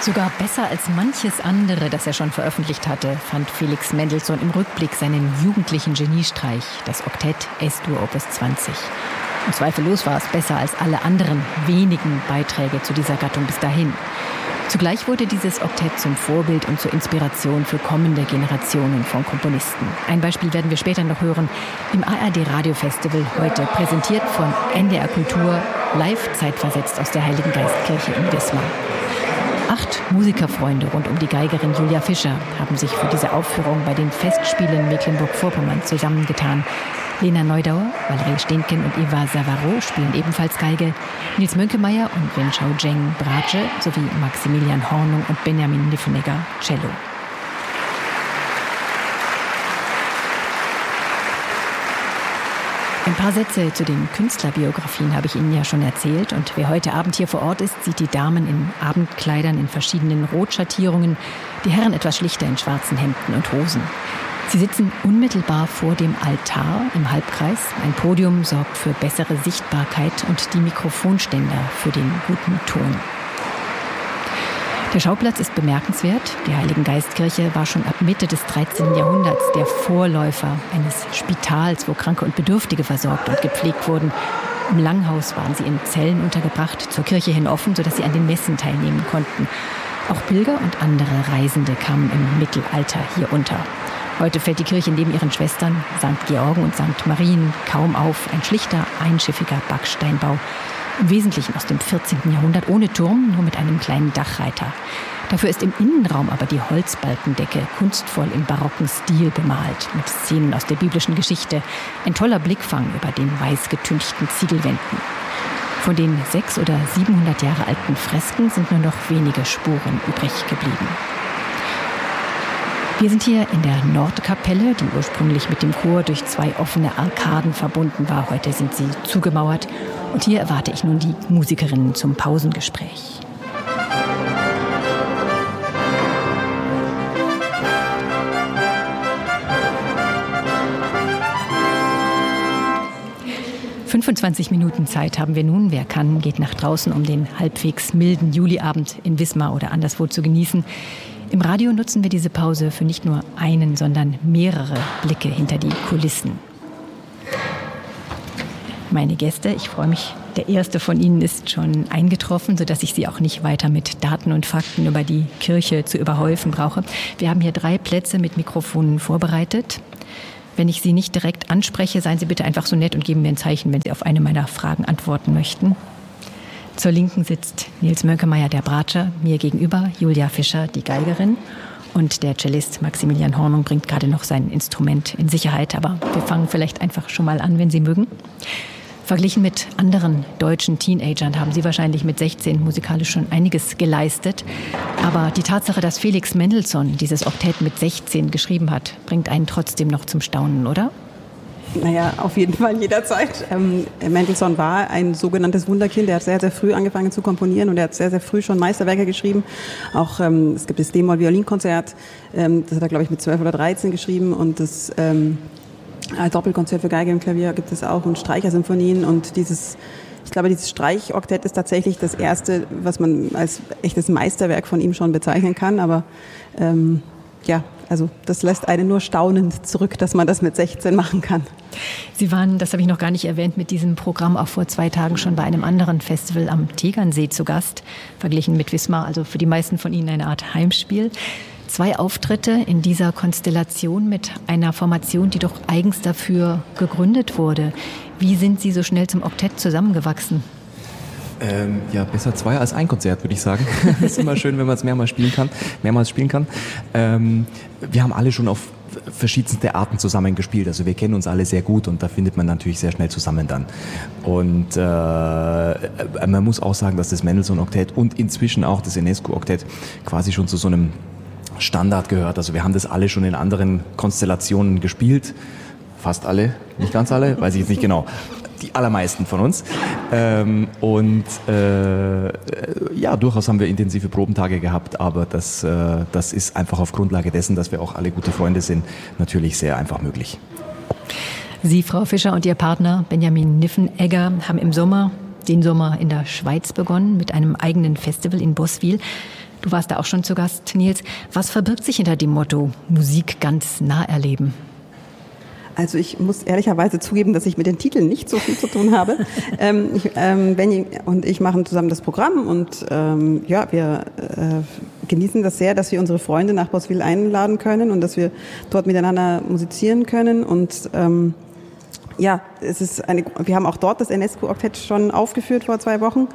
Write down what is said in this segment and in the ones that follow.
Sogar besser als manches andere, das er schon veröffentlicht hatte, fand Felix Mendelssohn im Rückblick seinen jugendlichen Geniestreich, das Oktett S-Dur Opus 20. Und zweifellos war es besser als alle anderen wenigen Beiträge zu dieser Gattung bis dahin. Zugleich wurde dieses Oktett zum Vorbild und zur Inspiration für kommende Generationen von Komponisten. Ein Beispiel werden wir später noch hören im ARD Radiofestival, heute präsentiert von NDR Kultur, live zeitversetzt aus der Heiligen Geistkirche in Wismar. 8 Musikerfreunde rund um die Geigerin Julia Fischer haben sich für diese Aufführung bei den Festspielen Mecklenburg-Vorpommern zusammengetan. Lena Neudauer, Valerie Steenken und Eva Savaro spielen ebenfalls Geige, Nils Mönkemeyer und Wenchao Zheng Bratsche sowie Maximilian Hornung und Benjamin Niffenegger Cello. Ein paar Sätze zu den Künstlerbiografien habe ich Ihnen ja schon erzählt. Und wer heute Abend hier vor Ort ist, sieht die Damen in Abendkleidern in verschiedenen Rotschattierungen, die Herren etwas schlichter in schwarzen Hemden und Hosen. Sie sitzen unmittelbar vor dem Altar im Halbkreis. Ein Podium sorgt für bessere Sichtbarkeit und die Mikrofonständer für den guten Ton. Der Schauplatz ist bemerkenswert. Die Heiligen Geistkirche war schon ab Mitte des 13. Jahrhunderts der Vorläufer eines Spitals, wo Kranke und Bedürftige versorgt und gepflegt wurden. Im Langhaus waren sie in Zellen untergebracht, zur Kirche hin offen, sodass sie an den Messen teilnehmen konnten. Auch Pilger und andere Reisende kamen im Mittelalter hier unter. Heute fällt die Kirche neben ihren Schwestern St. Georgen und St. Marien kaum auf. Ein schlichter, einschiffiger Backsteinbau. Im Wesentlichen aus dem 14. Jahrhundert, ohne Turm, nur mit einem kleinen Dachreiter. Dafür ist im Innenraum aber die Holzbalkendecke kunstvoll im barocken Stil bemalt, mit Szenen aus der biblischen Geschichte. Ein toller Blickfang über den weiß getünchten Ziegelwänden. Von den 600 oder 700 Jahre alten Fresken sind nur noch wenige Spuren übrig geblieben. Wir sind hier in der Nordkapelle, die ursprünglich mit dem Chor durch 2 offene Arkaden verbunden war. Heute sind sie zugemauert. Und hier erwarte ich nun die Musikerinnen zum Pausengespräch. ...25 Minuten Zeit haben wir nun. Wer kann, geht nach draußen, um den halbwegs milden Juliabend in Wismar oder anderswo zu genießen. Im Radio nutzen wir diese Pause für nicht nur einen, sondern mehrere Blicke hinter die Kulissen. Meine Gäste, ich freue mich, der erste von Ihnen ist schon eingetroffen, sodass ich Sie auch nicht weiter mit Daten und Fakten über die Kirche zu überhäufen brauche. Wir haben hier 3 Plätze mit Mikrofonen vorbereitet. Wenn ich Sie nicht direkt anspreche, seien Sie bitte einfach so nett und geben mir ein Zeichen, wenn Sie auf eine meiner Fragen antworten möchten. Zur Linken sitzt Nils Mönkemeyer, der Bratscher, mir gegenüber Julia Fischer, die Geigerin. Und der Cellist Maximilian Hornung bringt gerade noch sein Instrument in Sicherheit. Aber wir fangen vielleicht einfach schon mal an, wenn Sie mögen. Verglichen mit anderen deutschen Teenagern haben Sie wahrscheinlich mit 16 musikalisch schon einiges geleistet. Aber die Tatsache, dass Felix Mendelssohn dieses Oktett mit 16 geschrieben hat, bringt einen trotzdem noch zum Staunen, oder? Naja, auf jeden Fall jederzeit. Mendelssohn war ein sogenanntes Wunderkind. Er hat sehr, sehr früh angefangen zu komponieren und er hat sehr, sehr früh schon Meisterwerke geschrieben. Auch es gibt das D-Moll-Violinkonzert, das hat er, glaube ich, mit 12 oder 13 geschrieben und das Doppelkonzert für Geige und Klavier gibt es auch und Streichersymphonien und ich glaube, dieses Streichoktett ist tatsächlich das erste, was man als echtes Meisterwerk von ihm schon bezeichnen kann, aber also das lässt einen nur staunend zurück, dass man das mit 16 machen kann. Sie waren, das habe ich noch gar nicht erwähnt, mit diesem Programm auch vor 2 Tagen schon bei einem anderen Festival am Tegernsee zu Gast, verglichen mit Wismar, also für die meisten von Ihnen eine Art Heimspiel. 2 Auftritte in dieser Konstellation mit einer Formation, die doch eigens dafür gegründet wurde. Wie sind Sie so schnell zum Oktett zusammengewachsen? Besser 2 als ein Konzert, würde ich sagen. Ist immer schön, wenn man es mehrmals spielen kann. Wir haben alle schon auf verschiedenste Arten zusammen gespielt. Also wir kennen uns alle sehr gut und da findet man natürlich sehr schnell zusammen dann. Und man muss auch sagen, dass das Mendelssohn-Oktett und inzwischen auch das Enescu-Oktett quasi schon zu so einem Standard gehört. Also wir haben das alle schon in anderen Konstellationen gespielt. Fast alle, nicht ganz alle, weiß ich jetzt nicht genau. Die allermeisten von uns. Durchaus haben wir intensive Probentage gehabt, aber das ist einfach auf Grundlage dessen, dass wir auch alle gute Freunde sind, natürlich sehr einfach möglich. Sie, Frau Fischer, und Ihr Partner Benjamin Niffenegger haben den Sommer in der Schweiz begonnen mit einem eigenen Festival in Boswil. Du warst da auch schon zu Gast, Nils. Was verbirgt sich hinter dem Motto Musik ganz nah erleben? Also ich muss ehrlicherweise zugeben, dass ich mit den Titeln nicht so viel zu tun habe. Benny und ich machen zusammen das Programm und wir genießen das sehr, dass wir unsere Freunde nach Boswil einladen können und dass wir dort miteinander musizieren können. Und wir haben auch dort das Enescu-Oktett schon aufgeführt vor 2 Wochen.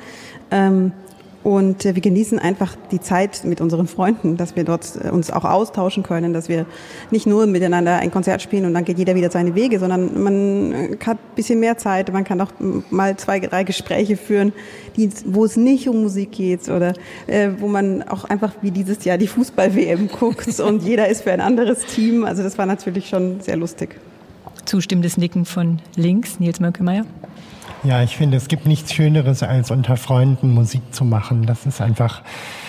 Und wir genießen einfach die Zeit mit unseren Freunden, dass wir dort uns auch austauschen können, dass wir nicht nur miteinander ein Konzert spielen und dann geht jeder wieder seine Wege, sondern man hat ein bisschen mehr Zeit, man kann auch mal 2, 3 Gespräche führen, wo es nicht um Musik geht oder wo man auch einfach wie dieses Jahr die Fußball-WM guckt und jeder ist für ein anderes Team. Also das war natürlich schon sehr lustig. Zustimmendes Nicken von links, Nils Mönkemeyer. Ja, ich finde, es gibt nichts Schöneres, als unter Freunden Musik zu machen. Das ist einfach,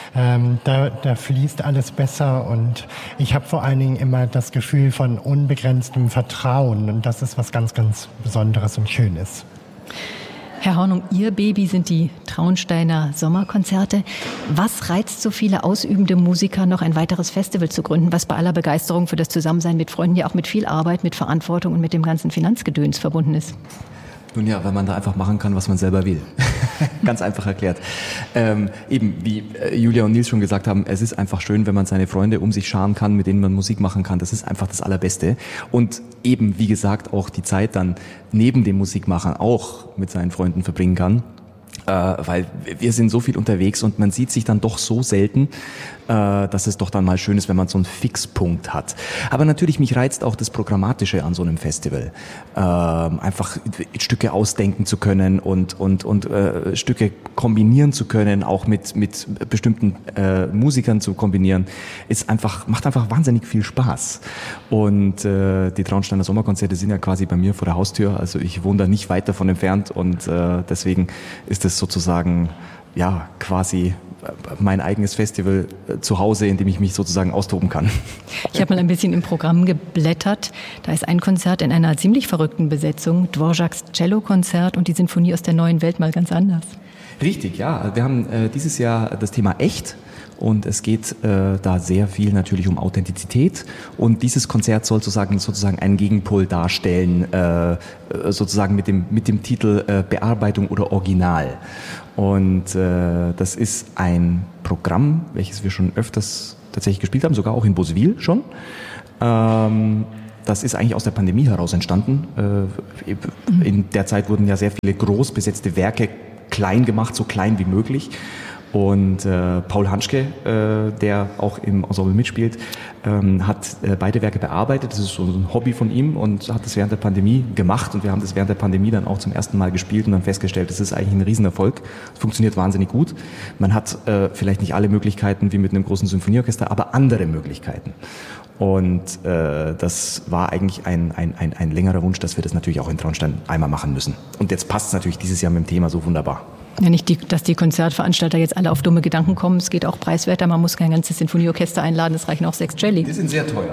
da fließt alles besser und ich habe vor allen Dingen immer das Gefühl von unbegrenztem Vertrauen und das ist was ganz, ganz Besonderes und Schönes. Herr Hornung, Ihr Baby sind die Traunsteiner Sommerkonzerte. Was reizt so viele ausübende Musiker, noch ein weiteres Festival zu gründen, was bei aller Begeisterung für das Zusammensein mit Freunden ja auch mit viel Arbeit, mit Verantwortung und mit dem ganzen Finanzgedöns verbunden ist? Nun ja, weil man da einfach machen kann, was man selber will. Ganz einfach erklärt. Eben, wie Julia und Nils schon gesagt haben, es ist einfach schön, wenn man seine Freunde um sich scharen kann, mit denen man Musik machen kann. Das ist einfach das Allerbeste. Und eben, wie gesagt, auch die Zeit dann neben dem Musikmachen auch mit seinen Freunden verbringen kann. Weil wir sind so viel unterwegs und man sieht sich dann doch so selten, dass es doch dann mal schön ist, wenn man so einen Fixpunkt hat. Aber natürlich, mich reizt auch das Programmatische an so einem Festival. Einfach Stücke ausdenken zu können und Stücke kombinieren zu können, auch mit bestimmten Musikern zu kombinieren, macht einfach wahnsinnig viel Spaß. Und die Traunsteiner Sommerkonzerte sind ja quasi bei mir vor der Haustür, also ich wohne da nicht weit davon entfernt und deswegen ist es sozusagen ja quasi mein eigenes Festival zu Hause, in dem ich mich sozusagen austoben kann. Ich habe mal ein bisschen im Programm geblättert. Da ist ein Konzert in einer ziemlich verrückten Besetzung, Dvořáks Cello-Konzert und die Sinfonie aus der neuen Welt mal ganz anders. Richtig, ja. Wir haben dieses Jahr das Thema echt. Und es geht da sehr viel natürlich um Authentizität. Und dieses Konzert soll sozusagen einen Gegenpol darstellen, sozusagen mit dem Titel Bearbeitung oder Original. Und das ist ein Programm, welches wir schon öfters tatsächlich gespielt haben, sogar auch in Boswil schon. Das ist eigentlich aus der Pandemie heraus entstanden. In der Zeit wurden ja sehr viele groß besetzte Werke klein gemacht, so klein wie möglich. Und Paul Hanschke, der auch im Ensemble mitspielt, hat beide Werke bearbeitet. Das ist so ein Hobby von ihm und hat das während der Pandemie gemacht. Und wir haben das während der Pandemie dann auch zum ersten Mal gespielt und dann festgestellt, das ist eigentlich ein Riesenerfolg. Es funktioniert wahnsinnig gut. Man hat vielleicht nicht alle Möglichkeiten wie mit einem großen Symphonieorchester, aber andere Möglichkeiten. Und das war eigentlich ein längerer Wunsch, dass wir das natürlich auch in Traunstein einmal machen müssen. Und jetzt passt es natürlich dieses Jahr mit dem Thema so wunderbar. Ja, nicht, dass die Konzertveranstalter jetzt alle auf dumme Gedanken kommen. Es geht auch preiswerter. Man muss kein ganzes Sinfonieorchester einladen. Es reichen auch 6 Celli. Die sind sehr teuer.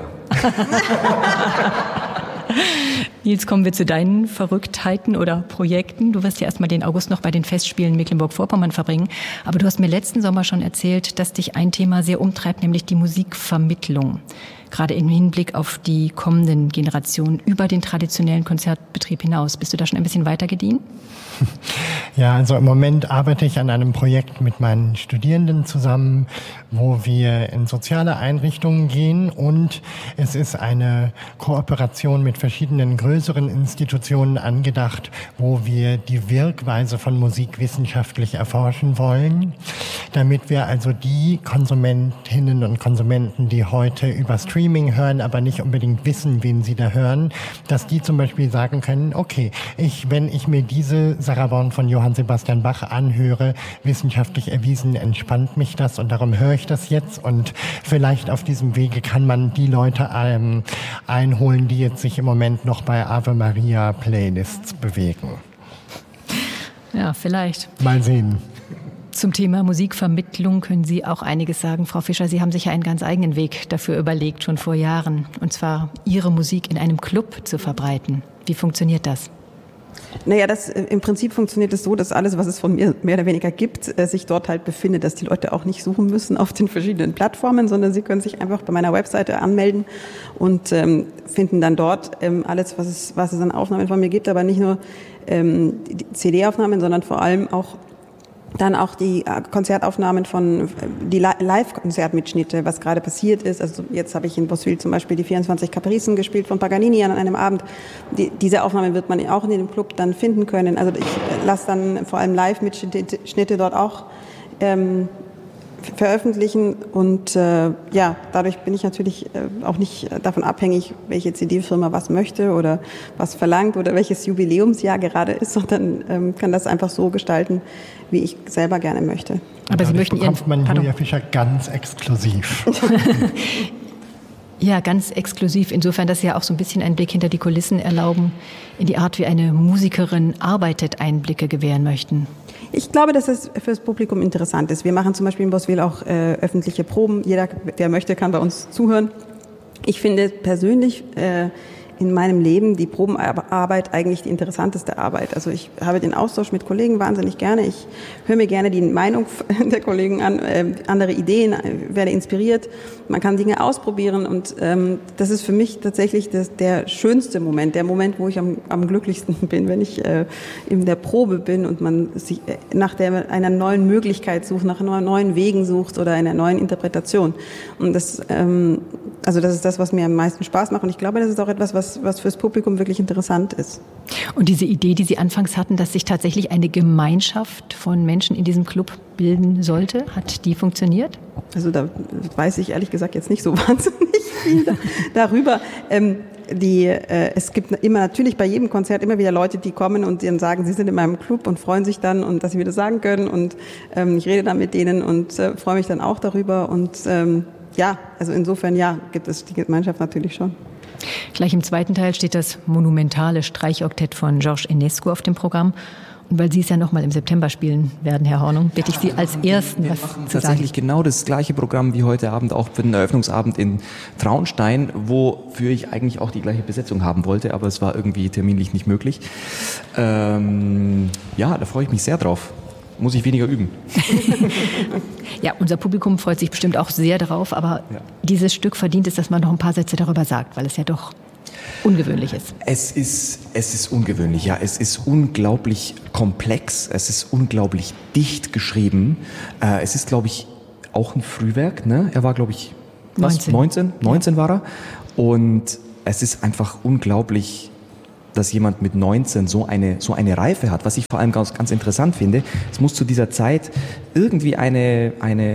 Nils, kommen wir zu deinen Verrücktheiten oder Projekten. Du wirst ja erstmal den August noch bei den Festspielen Mecklenburg-Vorpommern verbringen. Aber du hast mir letzten Sommer schon erzählt, dass dich ein Thema sehr umtreibt, nämlich die Musikvermittlung. Gerade im Hinblick auf die kommenden Generationen über den traditionellen Konzertbetrieb hinaus. Bist du da schon ein bisschen weiter gediehen? Ja, also im Moment arbeite ich an einem Projekt mit meinen Studierenden zusammen, wo wir in soziale Einrichtungen gehen und es ist eine Kooperation mit verschiedenen größeren Institutionen angedacht, wo wir die Wirkweise von Musik wissenschaftlich erforschen wollen, damit wir also die Konsumentinnen und Konsumenten, die heute über Streaming hören, aber nicht unbedingt wissen, wen sie da hören, dass die zum Beispiel sagen können, okay, wenn ich mir diese Sarabande von Johann Sebastian Bach anhöre, wissenschaftlich erwiesen, entspannt mich das und darum höre ich das jetzt und vielleicht auf diesem Wege kann man die Leute einholen, die jetzt sich im Moment noch bei Ave Maria Playlists bewegen. Ja, vielleicht. Mal sehen. Zum Thema Musikvermittlung können Sie auch einiges sagen. Frau Fischer, Sie haben sich ja einen ganz eigenen Weg dafür überlegt, schon vor Jahren. Und zwar Ihre Musik in einem Club zu verbreiten. Wie funktioniert das? Naja, im Prinzip funktioniert es so, dass alles, was es von mir mehr oder weniger gibt, sich dort halt befindet, dass die Leute auch nicht suchen müssen auf den verschiedenen Plattformen, sondern sie können sich einfach bei meiner Webseite anmelden und finden dann dort alles, was es an Aufnahmen von mir gibt, aber nicht nur die CD-Aufnahmen, sondern vor allem auch dann auch die Konzertaufnahmen von die Live-Konzertmitschnitte, was gerade passiert ist. Also jetzt habe ich in Boswil zum Beispiel die 24 Capricen gespielt von Paganini an einem Abend. Diese Aufnahmen wird man auch in dem Club dann finden können. Also ich lasse dann vor allem Live-Mitschnitte dort auch veröffentlichen und dadurch bin ich natürlich auch nicht davon abhängig, welche CD-Firma was möchte oder was verlangt oder welches Jubiläumsjahr gerade ist, sondern kann das einfach so gestalten, wie ich selber gerne möchte. Aber Sie möchten bekommt man Julia Fischer ganz exklusiv. Ja, ganz exklusiv. Insofern, dass Sie ja auch so ein bisschen einen Blick hinter die Kulissen erlauben, in die Art, wie eine Musikerin arbeitet, Einblicke gewähren möchten. Ich glaube, dass es fürs Publikum interessant ist. Wir machen zum Beispiel in Boswil auch öffentliche Proben. Jeder, der möchte, kann bei uns zuhören. Ich finde persönlich in meinem Leben die Probenarbeit eigentlich die interessanteste Arbeit. Also ich habe den Austausch mit Kollegen wahnsinnig gerne. Ich höre mir gerne die Meinung der Kollegen an, andere Ideen, werde inspiriert. Man kann Dinge ausprobieren und das ist für mich tatsächlich der schönste Moment, der Moment, wo ich am glücklichsten bin, wenn ich in der Probe bin und man sich nach einer neuen Möglichkeit sucht, nach neuen Wegen sucht oder einer neuen Interpretation. Und das ist das, was mir am meisten Spaß macht und ich glaube, das ist auch etwas, was fürs Publikum wirklich interessant ist. Und diese Idee, die Sie anfangs hatten, dass sich tatsächlich eine Gemeinschaft von Menschen in diesem Club bilden sollte, hat die funktioniert? Also da weiß ich ehrlich gesagt jetzt nicht so wahnsinnig viel darüber. Es gibt immer natürlich bei jedem Konzert immer wieder Leute, die kommen und dann sagen, sie sind in meinem Club und freuen sich dann und dass sie mir das sagen können und ich rede dann mit denen und freue mich dann auch darüber und also insofern gibt es die Gemeinschaft natürlich schon. Gleich im zweiten Teil steht das monumentale Streichoktett von Georges Enescu auf dem Programm. Und weil Sie es ja noch mal im September spielen werden, Herr Hornung, bitte ich Sie als Ersten was zu sagen. Tatsächlich genau das gleiche Programm wie heute Abend, auch für den Eröffnungsabend in Traunstein, wofür ich eigentlich auch die gleiche Besetzung haben wollte, aber es war irgendwie terminlich nicht möglich. Da freue ich mich sehr drauf. Muss ich weniger üben. Ja, unser Publikum freut sich bestimmt auch sehr darauf, aber dieses Stück verdient es, dass man noch ein paar Sätze darüber sagt, weil es ja doch ungewöhnlich ist. Es ist ungewöhnlich, ja. Es ist unglaublich komplex, es ist unglaublich dicht geschrieben. Es ist, glaube ich, auch ein Frühwerk, ne? Er war, glaube ich, 19 war er. Und es ist einfach unglaublich, dass jemand mit 19 so eine Reife hat. Was ich vor allem ganz, ganz interessant finde, es muss zu dieser Zeit irgendwie eine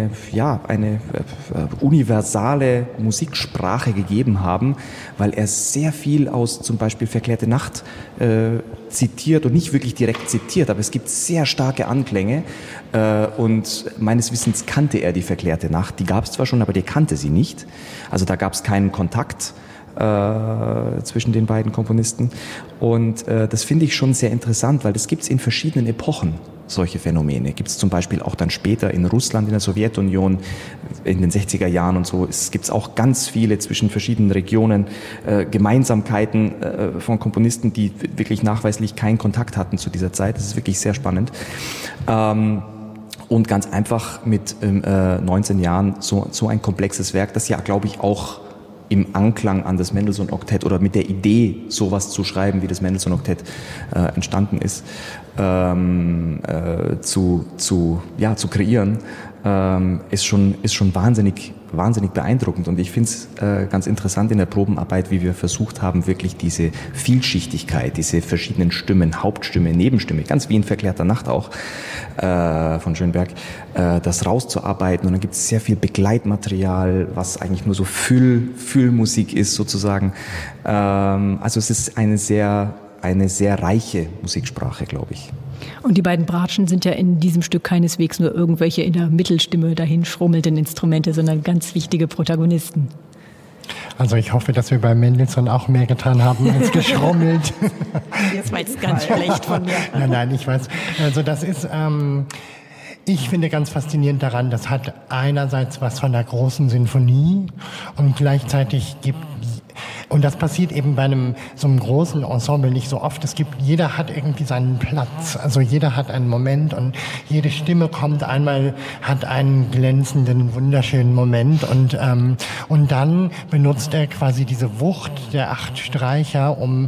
universale Musiksprache gegeben haben, weil er sehr viel aus zum Beispiel Verklärte Nacht zitiert und nicht wirklich direkt zitiert, aber es gibt sehr starke Anklänge und meines Wissens kannte er die Verklärte Nacht. Die gab es zwar schon, aber die kannte sie nicht. Also da gab es keinen Kontakt zwischen den beiden Komponisten und das finde ich schon sehr interessant, weil das gibt es in verschiedenen Epochen, solche Phänomene. Gibt es zum Beispiel auch dann später in Russland, in der Sowjetunion, in den 60er Jahren und so. Es gibt auch ganz viele zwischen verschiedenen Regionen Gemeinsamkeiten von Komponisten, die wirklich nachweislich keinen Kontakt hatten zu dieser Zeit. Das ist wirklich sehr spannend. Und ganz einfach mit 19 Jahren so ein komplexes Werk, das ja, glaube ich, auch im Anklang an das Mendelssohn-Oktett oder mit der Idee, sowas zu schreiben, wie das Mendelssohn-Oktett entstanden ist, zu kreieren, ist schon wahnsinnig beeindruckend. Und ich finde es ganz interessant in der Probenarbeit, wie wir versucht haben, wirklich diese Vielschichtigkeit, diese verschiedenen Stimmen, Hauptstimme, Nebenstimme, ganz wie in Verklärter Nacht auch von Schönberg, das rauszuarbeiten. Und dann gibt es sehr viel Begleitmaterial, was eigentlich nur so Füllmusik ist sozusagen. Also es ist eine sehr reiche Musiksprache, glaube ich. Und die beiden Bratschen sind ja in diesem Stück keineswegs nur irgendwelche in der Mittelstimme dahin schrummelnden Instrumente, sondern ganz wichtige Protagonisten. Also ich hoffe, dass wir bei Mendelssohn auch mehr getan haben als geschrummelt. Das war jetzt ganz schlecht von mir. Nein, ich weiß. Also das ist... Ich finde ganz faszinierend daran, das hat einerseits was von einer großen Sinfonie und gleichzeitig Und das passiert eben bei so einem großen Ensemble nicht so oft. Jeder hat irgendwie seinen Platz. Also jeder hat einen Moment und jede Stimme hat einen glänzenden, wunderschönen Moment und dann benutzt er quasi diese Wucht der 8 Streicher, um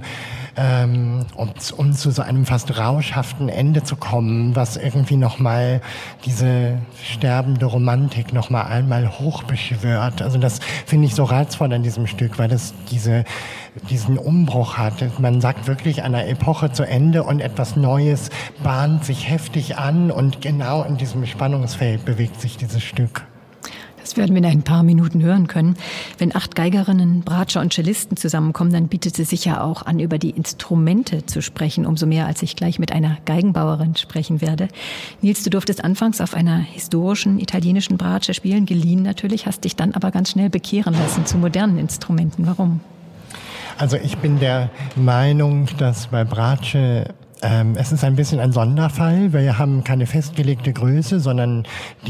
zu so einem fast rauschhaften Ende zu kommen, was irgendwie nochmal diese sterbende Romantik nochmal einmal hochbeschwört. Also das finde ich so reizvoll an diesem Stück, weil das diesen Umbruch hat. Man sagt wirklich einer Epoche zu Ende und etwas Neues bahnt sich heftig an und genau in diesem Spannungsfeld bewegt sich dieses Stück. Das werden wir in ein paar Minuten hören können. Wenn 8 Geigerinnen, Bratscher und Cellisten zusammenkommen, dann bietet es sich ja auch an, über die Instrumente zu sprechen. Umso mehr, als ich gleich mit einer Geigenbauerin sprechen werde. Nils, du durftest anfangs auf einer historischen italienischen Bratsche spielen, geliehen natürlich, hast dich dann aber ganz schnell bekehren lassen zu modernen Instrumenten. Warum? Also ich bin der Meinung, dass bei Bratsche es ist ein bisschen ein Sonderfall. Wir haben keine festgelegte Größe, sondern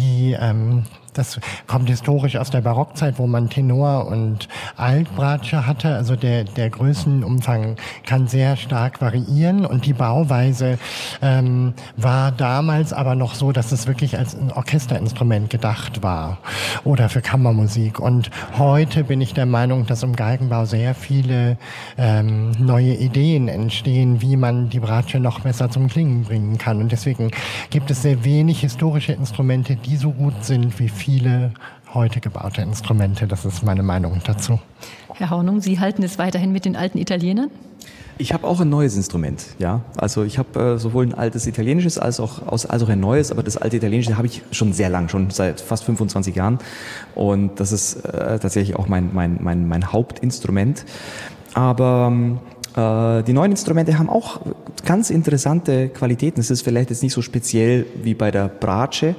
das kommt historisch aus der Barockzeit, wo man Tenor- und Altbratsche hatte. Also der Größenumfang kann sehr stark variieren und die Bauweise war damals aber noch so, dass es wirklich als ein Orchesterinstrument gedacht war oder für Kammermusik. Und heute bin ich der Meinung, dass im Geigenbau sehr viele neue Ideen entstehen, wie man die Bratsche noch besser zum Klingen bringen kann. Und deswegen gibt es sehr wenig historische Instrumente, die so gut sind wie viele heute gebaute Instrumente. Das ist meine Meinung dazu. Herr Hornung, Sie halten es weiterhin mit den alten Italienern? Ich habe auch ein neues Instrument, ja. Also ich habe sowohl ein altes italienisches als auch ein neues, aber das alte italienische habe ich schon sehr lang, schon seit fast 25 Jahren. Und das ist tatsächlich auch mein Hauptinstrument. Aber die neuen Instrumente haben auch ganz interessante Qualitäten. Es ist vielleicht jetzt nicht so speziell wie bei der Bratsche,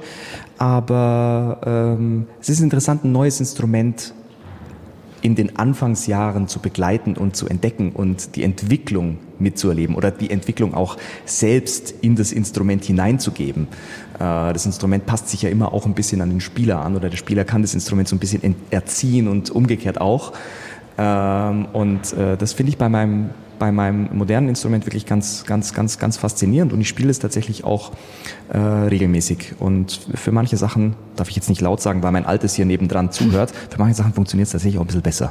aber es ist interessant, ein neues Instrument in den Anfangsjahren zu begleiten und zu entdecken und die Entwicklung mitzuerleben oder die Entwicklung auch selbst in das Instrument hineinzugeben. Das Instrument passt sich ja immer auch ein bisschen an den Spieler an oder der Spieler kann das Instrument so ein bisschen erziehen und umgekehrt auch. Das finde ich bei meinem modernen Instrument wirklich ganz faszinierend und ich spiele es tatsächlich auch regelmäßig und für manche Sachen, darf ich jetzt nicht laut sagen, weil mein Altes hier nebendran zuhört, für manche Sachen funktioniert es tatsächlich auch ein bisschen besser.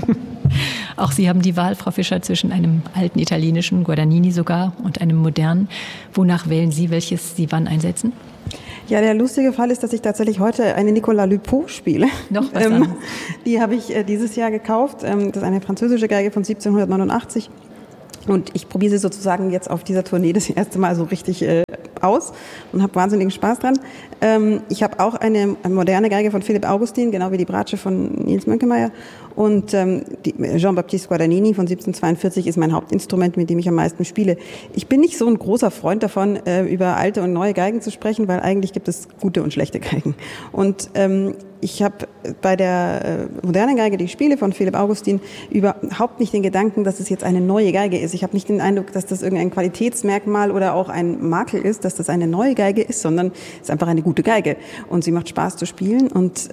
Auch Sie haben die Wahl, Frau Fischer, zwischen einem alten italienischen, Guadagnini sogar, und einem modernen. Wonach wählen Sie, welches Sie wann einsetzen? Ja, der lustige Fall ist, dass ich tatsächlich heute eine Nicolas Lupeau spiele. Noch was anderes. Die habe ich dieses Jahr gekauft. Das ist eine französische Geige von 1789. Und ich probiere sie sozusagen jetzt auf dieser Tournee das erste Mal so richtig aus und habe wahnsinnigen Spaß dran. Ich habe auch eine moderne Geige von Philipp Augustin, genau wie die Bratsche von Nils Mönkemeyer. Und Jean-Baptiste Guadagnini von 1742 ist mein Hauptinstrument, mit dem ich am meisten spiele. Ich bin nicht so ein großer Freund davon, über alte und neue Geigen zu sprechen, weil eigentlich gibt es gute und schlechte Geigen. Und ich habe bei der modernen Geige, die ich spiele, von Philipp Augustin, überhaupt nicht den Gedanken, dass es jetzt eine neue Geige ist. Ich habe nicht den Eindruck, dass das irgendein Qualitätsmerkmal oder auch ein Makel ist, dass das eine neue Geige ist, sondern es ist einfach eine gute Geige. Und sie macht Spaß zu spielen. Und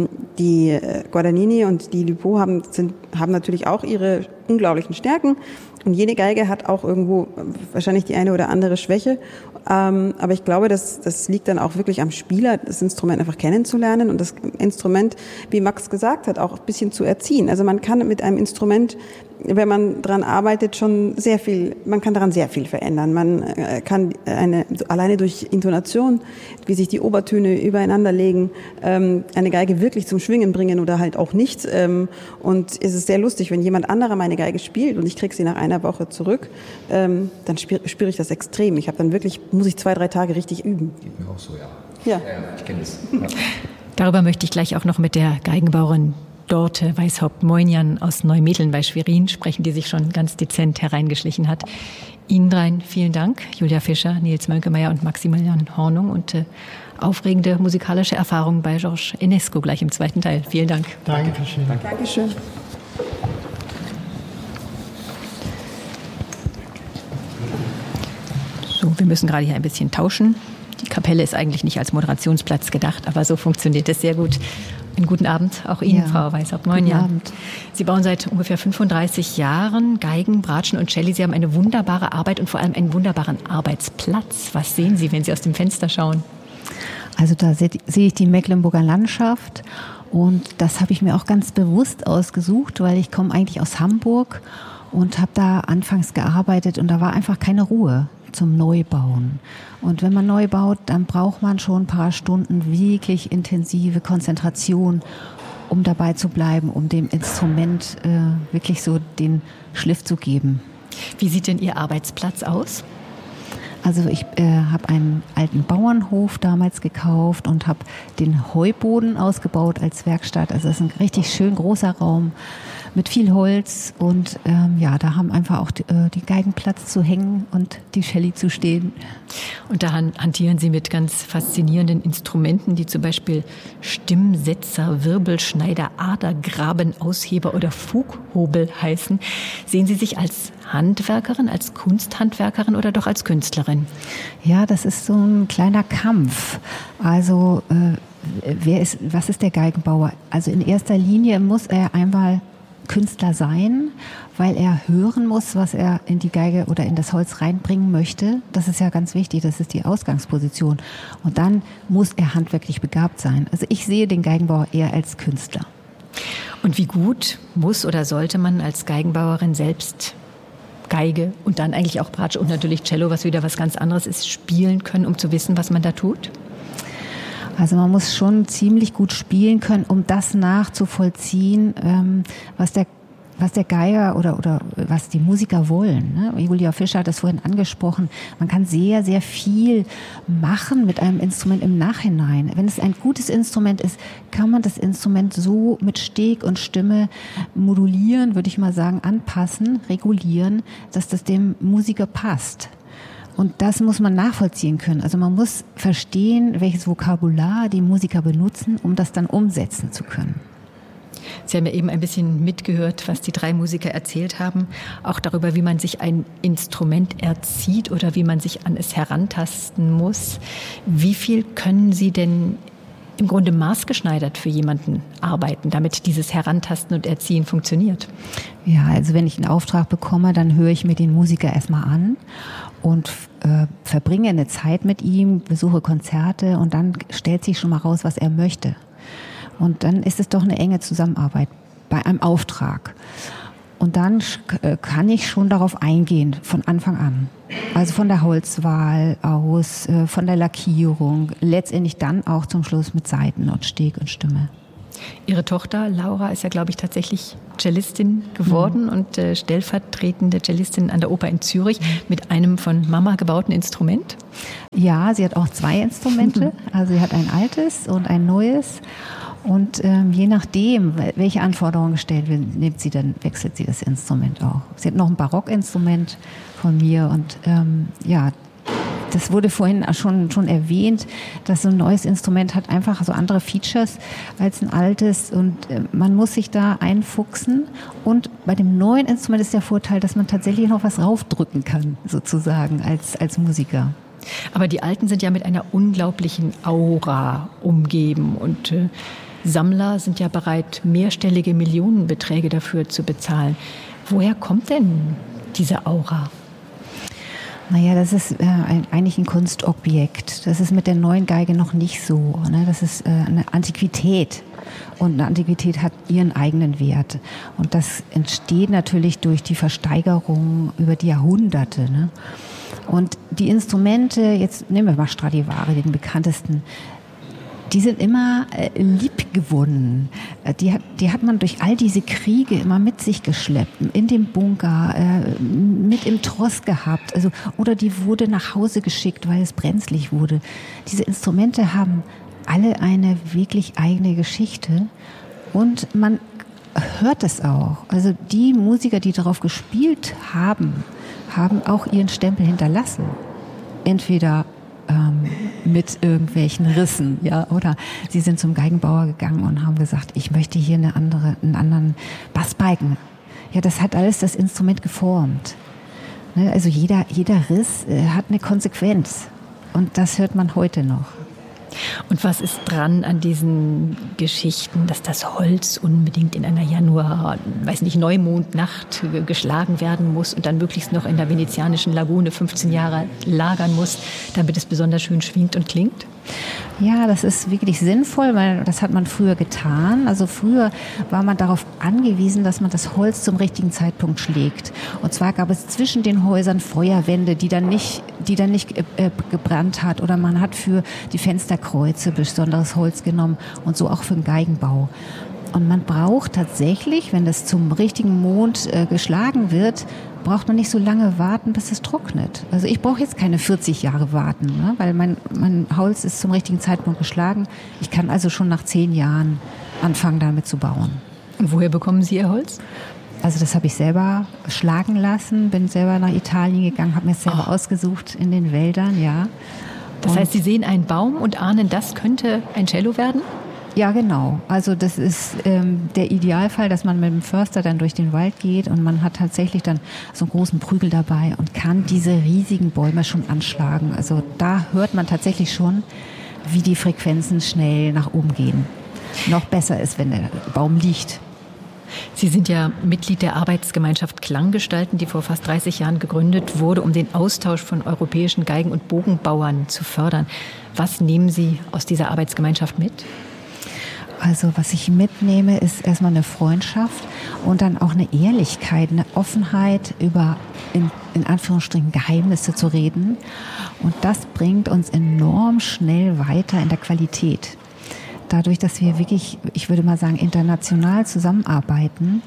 die Guadagnini und die Lupeau haben natürlich auch ihre unglaublichen Stärken. Und jede Geige hat auch irgendwo wahrscheinlich die eine oder andere Schwäche. Aber ich glaube, das liegt dann auch wirklich am Spieler, das Instrument einfach kennenzulernen und das Instrument, wie Max gesagt hat, auch ein bisschen zu erziehen. Also man kann mit einem Instrument, wenn man dran arbeitet, man kann daran sehr viel verändern. Man kann alleine durch Intonation, wie sich die Obertöne übereinander legen, eine Geige wirklich zum Schwingen bringen oder halt auch nicht. Und es ist sehr lustig, wenn jemand anderer meine Geige spielt und ich kriege sie nach einer Woche zurück, dann spüre ich das extrem. Muss ich 2-3 Tage richtig üben. Geht mir auch so, ja. Ja, ich kenne das. Ja. Darüber möchte ich gleich auch noch mit der Geigenbauerin Dorte Weishaupt-Moinian aus Neumetteln bei Schwerin sprechen, die sich schon ganz dezent hereingeschlichen hat. Ihnen dreien vielen Dank, Julia Fischer, Nils Mönkemeyer und Maximilian Hornung und aufregende musikalische Erfahrungen bei Georges Enesco gleich im zweiten Teil. Vielen Dank. Dankeschön. Dankeschön. So, wir müssen gerade hier ein bisschen tauschen. Die Kapelle ist eigentlich nicht als Moderationsplatz gedacht, aber so funktioniert es sehr gut. Einen guten Abend auch Ihnen, Frau Weishaupt. Moin, guten Abend. Sie bauen seit ungefähr 35 Jahren Geigen, Bratschen und Celli. Sie haben eine wunderbare Arbeit und vor allem einen wunderbaren Arbeitsplatz. Was sehen Sie, wenn Sie aus dem Fenster schauen? Also da sehe ich die Mecklenburger Landschaft und das habe ich mir auch ganz bewusst ausgesucht, weil ich komme eigentlich aus Hamburg und habe da anfangs gearbeitet und da war einfach keine Ruhe zum Neubauen. Und wenn man neu baut, dann braucht man schon ein paar Stunden wirklich intensive Konzentration, um dabei zu bleiben, um dem Instrument wirklich so den Schliff zu geben. Wie sieht denn Ihr Arbeitsplatz aus? Also ich habe einen alten Bauernhof damals gekauft und habe den Heuboden ausgebaut als Werkstatt. Also das ist ein richtig schön großer Raum mit viel Holz und da haben einfach auch die Geigen Platz zu hängen und die Celli zu stehen. Und da hantieren Sie mit ganz faszinierenden Instrumenten, die zum Beispiel Stimmsetzer, Wirbelschneider, Adergraben, Ausheber oder Fughobel heißen. Sehen Sie sich als Handwerkerin, als Kunsthandwerkerin oder doch als Künstlerin? Ja, das ist so ein kleiner Kampf. Also was ist der Geigenbauer? Also in erster Linie muss er einmal Künstler sein, weil er hören muss, was er in die Geige oder in das Holz reinbringen möchte. Das ist ja ganz wichtig, das ist die Ausgangsposition. Und dann muss er handwerklich begabt sein. Also ich sehe den Geigenbauer eher als Künstler. Und wie gut muss oder sollte man als Geigenbauerin selbst Geige und dann eigentlich auch Bratsche und natürlich Cello, was wieder was ganz anderes ist, spielen können, um zu wissen, was man da tut? Also man muss schon ziemlich gut spielen können, um das nachzuvollziehen, was der Geiger oder was die Musiker wollen. Ne? Julia Fischer hat das vorhin angesprochen. Man kann sehr, sehr viel machen mit einem Instrument im Nachhinein. Wenn es ein gutes Instrument ist, kann man das Instrument so mit Steg und Stimme modulieren, würde ich mal sagen, anpassen, regulieren, dass das dem Musiker passt. Und das muss man nachvollziehen können. Also man muss verstehen, welches Vokabular die Musiker benutzen, um das dann umsetzen zu können. Sie haben ja eben ein bisschen mitgehört, was die drei Musiker erzählt haben, auch darüber, wie man sich ein Instrument erzieht oder wie man sich an es herantasten muss. Wie viel können Sie denn im Grunde maßgeschneidert für jemanden arbeiten, damit dieses Herantasten und Erziehen funktioniert? Ja, also wenn ich einen Auftrag bekomme, dann höre ich mir den Musiker erstmal an und verbringe eine Zeit mit ihm, besuche Konzerte und dann stellt sich schon mal raus, was er möchte. Und dann ist es doch eine enge Zusammenarbeit bei einem Auftrag. Und dann kann ich schon darauf eingehen, von Anfang an. Also von der Holzwahl aus, von der Lackierung, letztendlich dann auch zum Schluss mit Saiten und Steg und Stimme. Ihre Tochter Laura ist ja, glaube ich, tatsächlich Cellistin geworden und stellvertretende Cellistin an der Oper in Zürich mit einem von Mama gebauten Instrument. Ja, sie hat auch 2 Instrumente. Also sie hat ein altes und ein neues. Und je nachdem, welche Anforderungen gestellt werden, wechselt sie das Instrument auch. Sie hat noch ein Barockinstrument von mir und das wurde vorhin schon erwähnt, dass so ein neues Instrument hat einfach so andere Features als ein altes und man muss sich da einfuchsen. Und bei dem neuen Instrument ist der Vorteil, dass man tatsächlich noch was raufdrücken kann, sozusagen, als Musiker. Aber die alten sind ja mit einer unglaublichen Aura umgeben und Sammler sind ja bereit, mehrstellige Millionenbeträge dafür zu bezahlen. Woher kommt denn diese Aura? Naja, das ist eigentlich ein Kunstobjekt. Das ist mit der neuen Geige noch nicht so. Ne? Das ist eine Antiquität. Und eine Antiquität hat ihren eigenen Wert. Und das entsteht natürlich durch die Versteigerung über die Jahrhunderte. Ne? Und die Instrumente, jetzt nehmen wir mal Stradivari, den bekanntesten, die sind immer liebgewonnen. Die hat man durch all diese Kriege immer mit sich geschleppt, in dem Bunker, mit im Tross gehabt. Also, oder die wurde nach Hause geschickt, weil es brenzlig wurde. Diese Instrumente haben alle eine wirklich eigene Geschichte und man hört es auch. Also die Musiker, die darauf gespielt haben, haben auch ihren Stempel hinterlassen. Entweder mit irgendwelchen Rissen, ja, oder sie sind zum Geigenbauer gegangen und haben gesagt, ich möchte hier einen anderen Bassbalken. Ja, das hat alles das Instrument geformt. Ne? Also jeder Riss hat eine Konsequenz. Und das hört man heute noch. Und was ist dran an diesen Geschichten, dass das Holz unbedingt in einer Neumondnacht geschlagen werden muss und dann möglichst noch in der venezianischen Lagune 15 Jahre lagern muss, damit es besonders schön schwingt und klingt? Ja, das ist wirklich sinnvoll, weil das hat man früher getan. Also früher war man darauf angewiesen, dass man das Holz zum richtigen Zeitpunkt schlägt. Und zwar gab es zwischen den Häusern Feuerwände, die dann nicht gebrannt hat. Oder man hat für die Fensterkreuze besonderes Holz genommen und so auch für den Geigenbau. Und man braucht tatsächlich, wenn das zum richtigen Mond geschlagen wird, braucht man nicht so lange warten, bis es trocknet. Also ich brauche jetzt keine 40 Jahre warten, ne? Weil mein Holz ist zum richtigen Zeitpunkt geschlagen. Ich kann also schon nach 10 Jahren anfangen, damit zu bauen. Und woher bekommen Sie Ihr Holz? Also das habe ich selber schlagen lassen, bin selber nach Italien gegangen, habe mir es selber ausgesucht in den Wäldern, ja. Das heißt, Sie sehen einen Baum und ahnen, das könnte ein Cello werden? Ja, genau. Also das ist der Idealfall, dass man mit dem Förster dann durch den Wald geht und man hat tatsächlich dann so einen großen Prügel dabei und kann diese riesigen Bäume schon anschlagen. Also da hört man tatsächlich schon, wie die Frequenzen schnell nach oben gehen. Noch besser ist, wenn der Baum liegt. Sie sind ja Mitglied der Arbeitsgemeinschaft Klanggestalten, die vor fast 30 Jahren gegründet wurde, um den Austausch von europäischen Geigen- und Bogenbauern zu fördern. Was nehmen Sie aus dieser Arbeitsgemeinschaft mit? Also was ich mitnehme, ist erstmal eine Freundschaft und dann auch eine Ehrlichkeit, eine Offenheit, über in Anführungsstrichen Geheimnisse zu reden. Und das bringt uns enorm schnell weiter in der Qualität. Dadurch, dass wir wirklich, ich würde mal sagen, international zusammenarbeiten,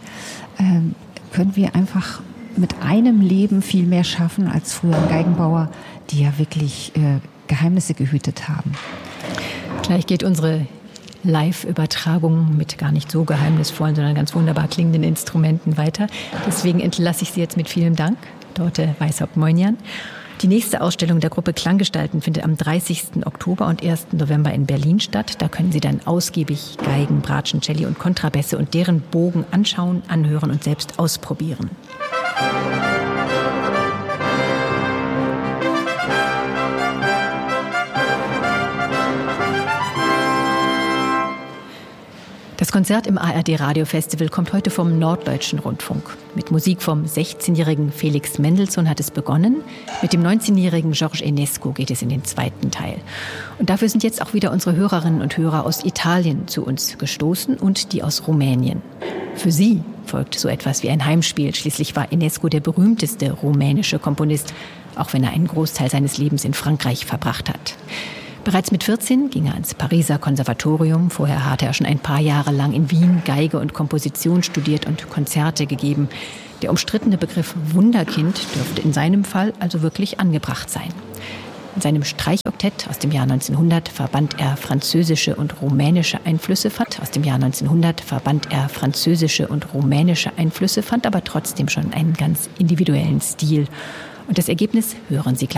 können wir einfach mit einem Leben viel mehr schaffen als früher Geigenbauer, die ja wirklich Geheimnisse gehütet haben. Gleich geht unsere Live-Übertragung mit gar nicht so geheimnisvollen, sondern ganz wunderbar klingenden Instrumenten weiter. Deswegen entlasse ich Sie jetzt mit vielen Dank, Dorte Weishaupt-Moinian. Die nächste Ausstellung der Gruppe Klanggestalten findet am 30. Oktober und 1. November in Berlin statt. Da können Sie dann ausgiebig Geigen, Bratschen, Celli und Kontrabässe und deren Bogen anschauen, anhören und selbst ausprobieren. Das Konzert im ARD-Radio-Festival kommt heute vom Norddeutschen Rundfunk. Mit Musik vom 16-jährigen Felix Mendelssohn hat es begonnen. Mit dem 19-jährigen George Enesco geht es in den zweiten Teil. Und dafür sind jetzt auch wieder unsere Hörerinnen und Hörer aus Italien zu uns gestoßen und die aus Rumänien. Für sie folgt so etwas wie ein Heimspiel. Schließlich war Enesco der berühmteste rumänische Komponist, auch wenn er einen Großteil seines Lebens in Frankreich verbracht hat. Bereits mit 14 ging er ans Pariser Konservatorium. Vorher hatte er schon ein paar Jahre lang in Wien Geige und Komposition studiert und Konzerte gegeben. Der umstrittene Begriff Wunderkind dürfte in seinem Fall also wirklich angebracht sein. In seinem Streichoktett aus dem Jahr 1900 verband er französische und rumänische Einflüsse, fand aber trotzdem schon einen ganz individuellen Stil. Und das Ergebnis hören Sie gleich.